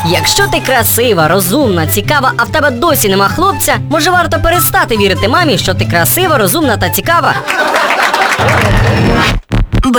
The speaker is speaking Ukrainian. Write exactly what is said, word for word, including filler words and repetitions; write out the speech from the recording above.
Якщо ти красива, розумна, цікава, а в тебе досі нема хлопця, може варто перестати вірити мамі, що ти красива, розумна та цікава?